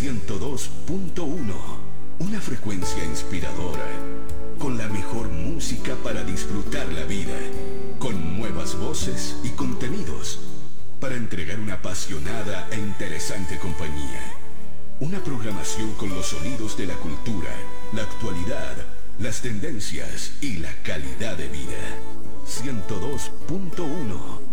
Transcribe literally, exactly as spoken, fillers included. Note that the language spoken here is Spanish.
ciento dos punto uno, una frecuencia inspiradora, con la mejor música para disfrutar la vida, con nuevas voces y contenidos, para entregar una apasionada e interesante compañía. Una programación con los sonidos de la cultura, la actualidad, las tendencias y la calidad de vida. ciento dos punto uno